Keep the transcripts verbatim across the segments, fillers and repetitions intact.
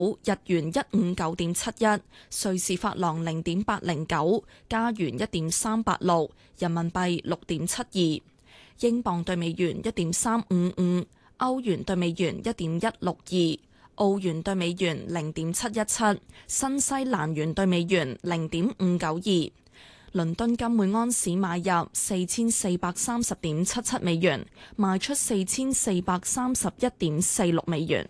日元一五九點七一，瑞士法郎零點八零九，加元一點三八六，人民幣六點七二，英鎊對美元一點三五五，歐元對美元一點一六二，澳元對美元零點七一七，新西蘭元對美元零點五九二。倫敦金每安士買入四千四百三十點七七美元，賣出四千四百三十一點四六美元。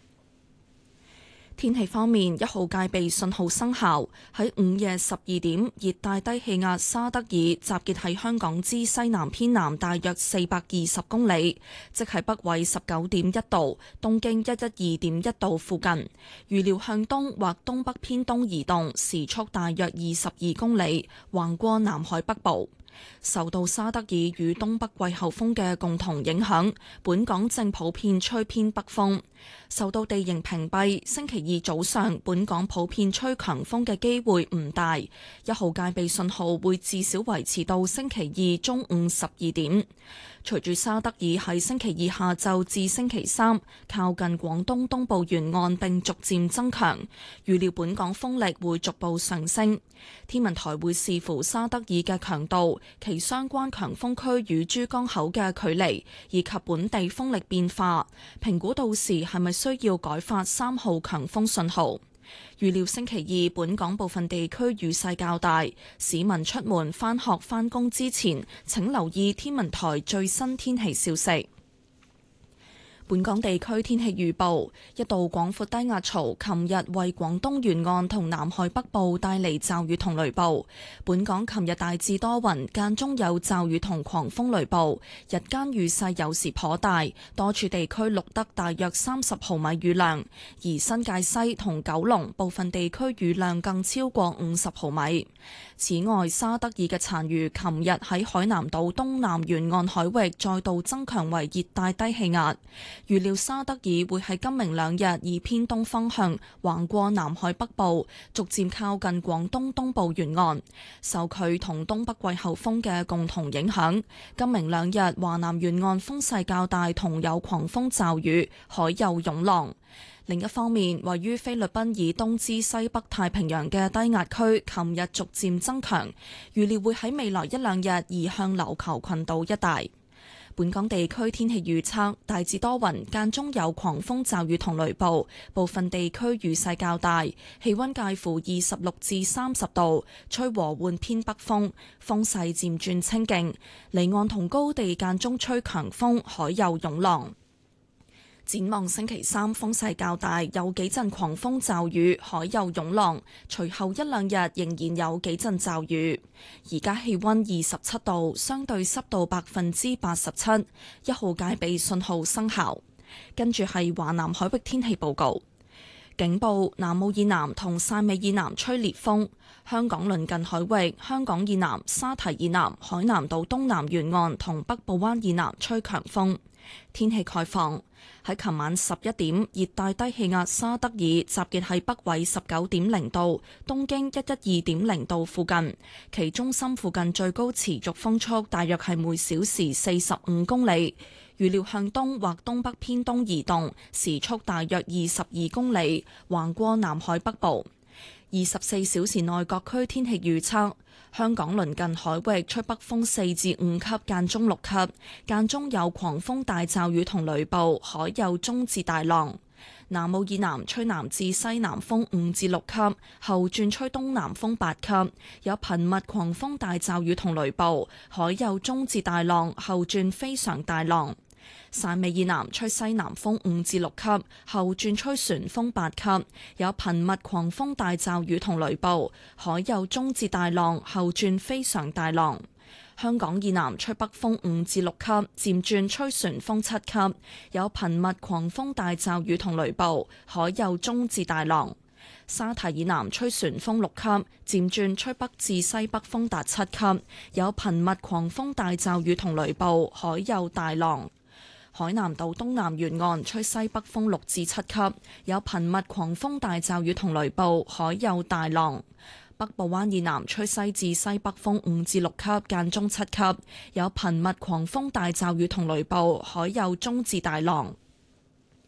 天氣方面，一號戒備信號生效。喺午夜十二點，熱帶低氣壓沙德爾集結喺香港之西南偏南大約四百二十公里，即係北緯十九點一度、東經一一二點一度附近。預料向東或東北偏東移動，時速大約二十二公里，橫過南海北部。受到沙德爾與東北季候風嘅共同影響，本港正普遍吹偏北風。受到地形屏蔽，星期二早上本港普遍吹強風嘅機會唔大，一號戒備信號會至少維持到星期二中午十二點。隨住沙德爾喺星期二下晝至星期三靠近廣東東部沿岸並逐漸增強，預料本港風力會逐步上升。天文台會視乎沙德爾嘅強度、其相關強風區與珠江口嘅距離以及本地風力變化，評估到時係咪需要改發三號強風信號。預料星期二本港部分地區雨勢較大，市民出門返學返工之前請留意天文台最新天氣消息。本港地區天氣預報，一道廣闊低壓槽琴日為廣東沿岸同南海北部帶嚟驟雨同雷暴。本港琴日大致多雲，間中有驟雨同狂風雷暴，日間雨勢有時頗大，多處地區錄得大約三十毫米雨量，而新界西同九龍部分地區雨量更超過五十毫米。此外，沙德爾嘅殘餘琴日喺海南島東南沿岸海域再度增強為熱帶低氣壓。預料沙德爾會喺今明兩日以偏東方向橫過南海北部，逐漸靠近廣東東部沿岸。受佢同東北季候風嘅共同影響，今明兩日華南沿岸風勢較大，同有狂風驟雨，海有湧浪。另一方面，位於菲律賓以東至西北太平洋嘅低壓區，琴日逐漸增強，預料會喺未來一兩日移向琉球群島一帶。本港地區天氣預測，大致多雲，間中有狂風驟雨同雷暴，部分地區雨勢較大，氣溫介乎二十六至三十度，吹和緩偏北風，風勢漸轉清勁，離岸同高地間中吹強風，海有湧浪。展望星期三風勢較大，有幾陣狂風驟雨，海有湧浪。隨後一兩日仍然有幾陣驟雨。而家氣溫二十七度，相對濕度百分之八十七，一號戒備信號生效。跟住係華南海域天氣報告。警報：南澳以南同汕尾以南吹烈風，香港鄰近海域、香港以南、沙堤以南、海南島東南沿岸同北部灣以南吹強風。天氣概況：喺琴晚十一點，熱帶低氣壓沙德爾集結喺北緯十九點零度、東經一一二點零度附近，其中心附近最高持續風速大約係每小時四十五公里，預料向東或東北偏東移動，時速大約二十二公里，橫過南海北部。二十四小時內各區天氣預測：香港鄰近海域吹北風四至五級，間中六級，間中有狂風大驟雨同雷暴，海有中至大浪。南澳以南吹南至西南風五至六級，後轉吹東南風八級，有頻密狂風大驟雨同雷暴，海有中至大浪，後轉非常大浪。汕尾以南吹西南風五至六級，後轉吹旋風八級，有頻密狂風大驟雨同雷暴，海有中至大浪，後轉非常大浪。香港以南吹北風五至六級，漸轉吹旋風七級，有頻密狂風大驟雨同雷暴，海有中至大浪。沙堤以南吹旋風六級，漸轉吹北至西北風達七級，有頻密狂風大驟雨同雷暴，海有大浪。海南島東南沿岸吹西北風六至七級，有頻密狂風大驟雨同雷暴，海有大浪。北部灣以南吹西至西北風五至六級，間中七級，有頻密狂風大驟雨同雷暴，海有中至大浪。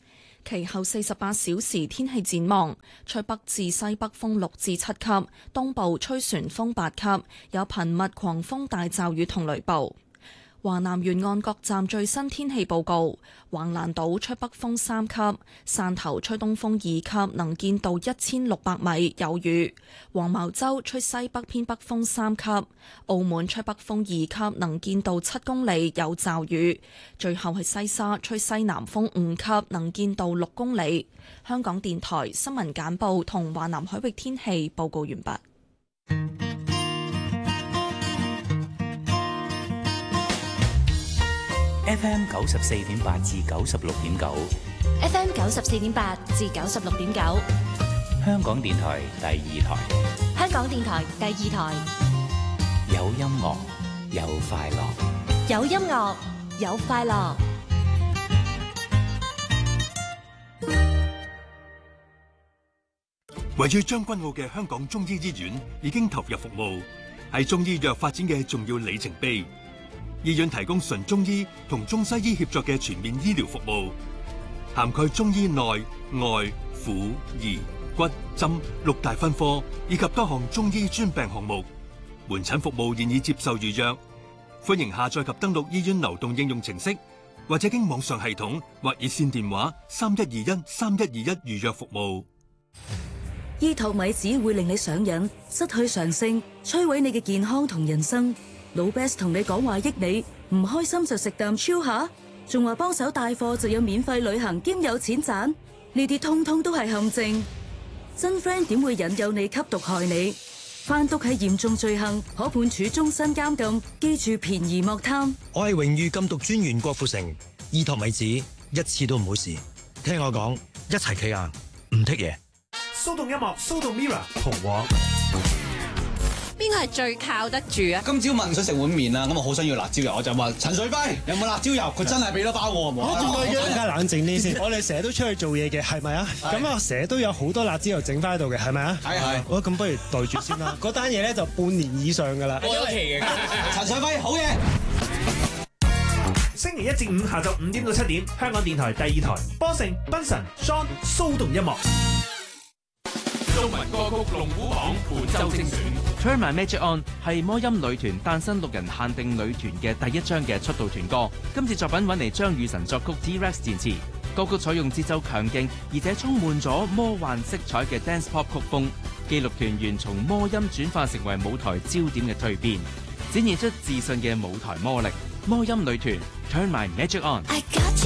其後四十八小時天氣展望，吹北至西北風六至七級，東部吹旋風八級，有頻密狂風大驟雨同雷暴。華南沿岸各站最新天氣報告：橫瀾島吹北風三級，汕頭吹東風二級，能見度一千六百米，有雨；黃茅洲吹西北偏北風三級，澳門吹北風二級，能見度七公里，有驟雨。最後係西沙吹西南風五級，能見度六公里。香港電台新聞簡報同華南海域天氣報告完畢。 F M 九十四點八至九十六點九 ，F M 九十四點八至九十六點九， 香港電台第二台， 香港電台第二台， 有音樂有快樂， 有音樂有快樂。 位於將軍澳嘅香港中醫醫院已經投入服務，係中醫藥發展嘅重要里程碑。醫院提供純中醫同中西醫協作嘅全面醫療服務，涵蓋中醫內外婦兒骨針六大分科，以及多項中醫專病項目。門診服務現已接受預約，歡迎下載及登錄醫院流動應用程式，或者經網上系統或熱線電話三一二一三一二一預約服務。 醫托米子會令你上癮、失去常性，摧毀你嘅健康同人生。老 best 同你講話益你，唔開心就食啖超下，仲話幫手帶貨就有免費旅行兼有錢賺，呢啲通通都係陷阱。真 friend 點會引誘你吸毒害你？販毒係嚴重罪行，可判處終身監禁。記住便宜莫貪。 我係榮譽禁毒專員郭富城，醫托米子一次都唔好試。聽我講，一齊企硬，唔剔嘢。 騷動音樂，騷動 Mirror 同我。 邊個係最靠得住啊？ 今朝問想食碗麵啦，咁我好想要辣椒油，我就問陳水輝有冇辣椒油，佢真係俾咗包我。 我仲係嘅，大家冷靜啲先。我哋成日都出去做嘢嘅，係咪啊？咁啊，成日都有好多辣椒油整翻喺度嘅，係咪啊？係係。好，咁不如袋住先啦。嗰單嘢咧就半年以上噶啦。 過咗期嘅。陳水輝好嘢。 星期一至五下晝五點到七點，香港電台第二台，波盛、賓神、Sean 騷動音樂。 中文歌曲龍虎榜本周精選 Turn My Magic On 係魔音女團誕生六人限定女團嘅第一張嘅出道團歌。今次作品揾嚟張雨晨作曲 T-Rex 填詞，歌曲採用節奏強勁而且充滿咗魔幻色彩嘅 Dance Pop 曲風，記錄團員從魔音轉化成為舞台焦點嘅蛻變，展現出自信嘅舞台魔力。魔音女團 Turn My Magic On。